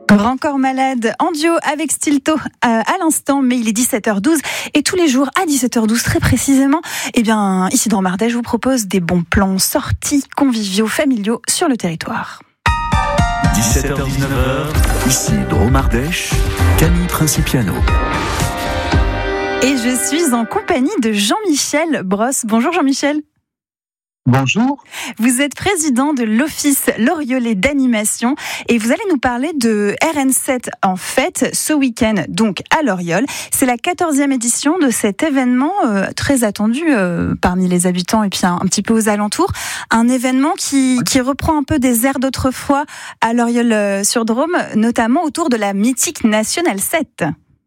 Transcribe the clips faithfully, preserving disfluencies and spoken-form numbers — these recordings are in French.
Grand Corps Malade en duo avec Stilto euh, à l'instant, mais il est dix-sept heures douze et tous les jours à dix-sept heures douze très précisément, eh bien ici dans Ardèche, je vous propose des bons plans sorties conviviaux, familiaux sur le territoire. dix-sept heures dix-neuf, ici Drôme Ardèche, Camille Principiano. Et je suis en compagnie de Jean-Michel Brosse. Bonjour Jean-Michel. Bonjour. Vous êtes président de l'Office Loriolais d'animation et vous allez nous parler de R N sept en fête ce week-end, donc à Loriol. C'est la quatorzième édition de cet événement euh, très attendu euh, parmi les habitants et puis un, un petit peu aux alentours. Un événement qui, qui reprend un peu des airs d'autrefois à Loriol-sur-Drôme, notamment autour de la mythique Nationale sept.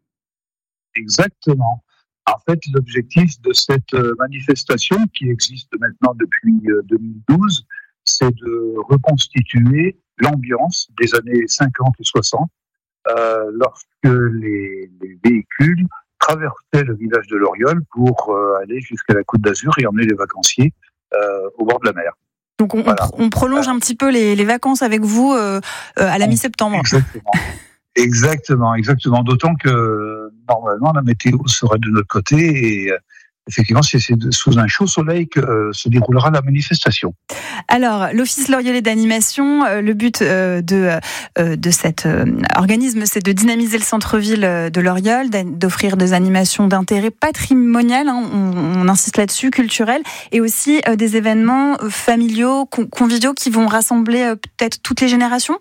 Exactement. En fait, l'objectif de cette manifestation, qui existe maintenant depuis deux mille douze, c'est de reconstituer l'ambiance des années cinquante et soixante, euh, lorsque les, les véhicules traversaient le village de Loriol pour euh, aller jusqu'à la Côte d'Azur et emmener les vacanciers euh, au bord de la mer. Donc on, voilà. on, on prolonge un petit peu les, les vacances avec vous euh, euh, à la mi-septembre. Exactement. Exactement, exactement. D'autant que normalement la météo sera de notre côté et euh, effectivement c'est, c'est sous un chaud soleil que euh, se déroulera la manifestation. Alors l'Office Loriolais d'animation, euh, le but euh, de euh, de cet euh, organisme, c'est de dynamiser le centre-ville de Loriol, d'offrir des animations d'intérêt patrimonial, hein, on, on insiste là-dessus, culturel, et aussi euh, des événements familiaux, conviviaux qui vont rassembler euh, peut-être toutes les générations.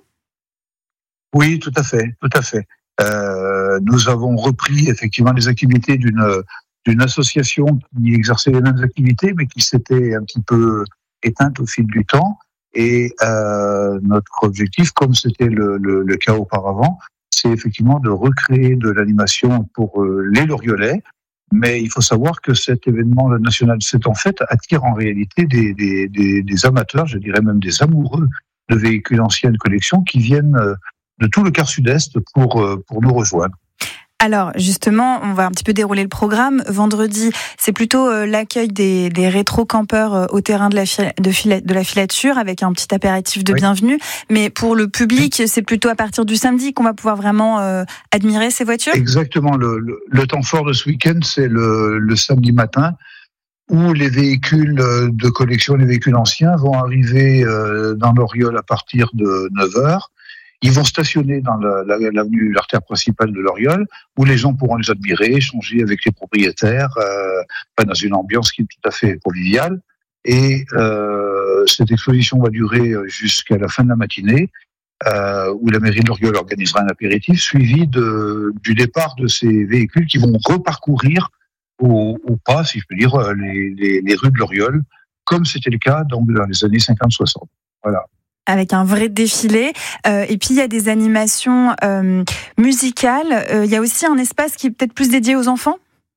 Oui, tout à fait, tout à fait. Euh, nous avons repris effectivement les activités d'une d'une association qui exerçait les mêmes activités, mais qui s'était un petit peu éteinte au fil du temps. Et euh, notre objectif, comme c'était le, le, le cas auparavant, c'est effectivement de recréer de l'animation pour euh, les Loriolais. Mais il faut savoir que cet événement national, c'est en fait attire en réalité des, des, des, des amateurs, je dirais même des amoureux de véhicules anciens de collection qui viennent euh, de tout le quart sud-est pour, pour nous rejoindre. Alors justement, on va un petit peu dérouler le programme. Vendredi, c'est plutôt l'accueil des, des rétro-campeurs au terrain de la, de, filet, de la filature avec un petit apéritif de oui. bienvenue. Mais pour le public, oui. c'est plutôt à partir du samedi qu'on va pouvoir vraiment euh, admirer ces voitures. Exactement. Le, le, le temps fort de ce week-end, c'est le, le samedi matin où les véhicules de collection, les véhicules anciens vont arriver dans Loriol à partir de neuf heures. Ils vont stationner dans la, la, l'avenue, l'artère principale de Loriol, où les gens pourront les admirer, échanger avec les propriétaires, euh, dans une ambiance qui est tout à fait conviviale. Et euh, cette exposition va durer jusqu'à la fin de la matinée, euh, où la mairie de Loriol organisera un apéritif, suivi de, du départ de ces véhicules qui vont reparcourir, ou, ou pas, si je peux dire, les, les, les rues de Loriol, comme c'était le cas donc, dans les années cinquante soixante. Voilà. Avec un vrai défilé. Euh, et puis, il y a des animations euh, musicales. Euh, il y a aussi un espace qui est peut-être plus dédié aux enfants ?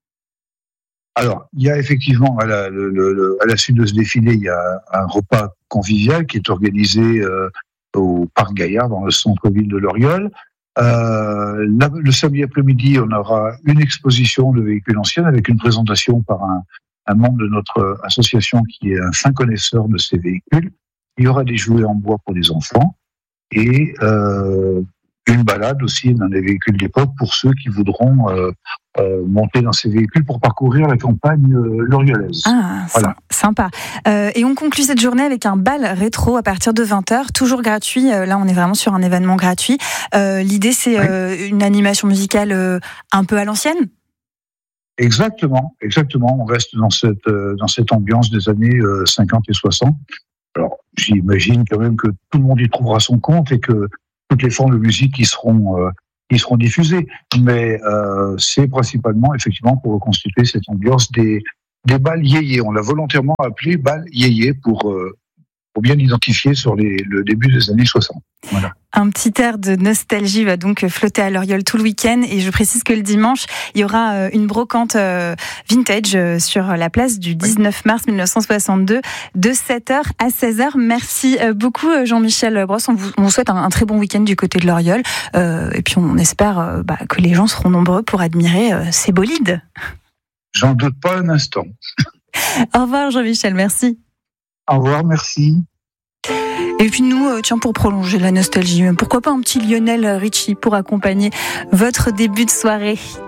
Alors, il y a effectivement, à la, le, le, à la suite de ce défilé, il y a un repas convivial qui est organisé euh, au Parc Gaillard, dans le centre-ville de Loriol. Euh, la, le samedi après-midi, on aura une exposition de véhicules anciens avec une présentation par un, un membre de notre association qui est un fin connaisseur de ces véhicules. Il y aura des jouets en bois pour les enfants et euh, une balade aussi dans les véhicules d'époque pour ceux qui voudront euh, euh, monter dans ces véhicules pour parcourir la campagne euh, loriolaise. Ah, voilà. Sympa. Euh, et on conclut cette journée avec un bal rétro à partir de vingt heures, toujours gratuit. Euh, là, on est vraiment sur un événement gratuit. Euh, l'idée, c'est oui. euh, une animation musicale euh, un peu à l'ancienne ? Exactement, exactement. On reste dans cette, euh, dans cette ambiance des années euh, cinquante et soixante. Alors, j'imagine quand même que tout le monde y trouvera son compte et que toutes les formes de musique qui seront, euh, qui seront diffusées. Mais euh, c'est principalement, effectivement, pour reconstituer cette ambiance des, des bals yéyés. On l'a volontairement appelé bal yéyé pour, euh, pour bien identifier sur les, le début des années soixante. Voilà. Un petit air de nostalgie va donc flotter à Loriol tout le week-end. Et je précise que le dimanche, il y aura une brocante vintage sur la place du dix-neuf mars mille neuf cent soixante-deux de sept heures à seize heures. Merci beaucoup Jean-Michel Brosse. On vous, on vous souhaite un, un très bon week-end du côté de Loriol. Euh, et puis on espère euh, bah, que les gens seront nombreux pour admirer euh, ces bolides. J'en doute pas un instant. Au revoir Jean-Michel, merci. Au revoir, merci. Et puis nous, euh, tiens, pour prolonger la nostalgie, pourquoi pas un petit Lionel Richie pour accompagner votre début de soirée.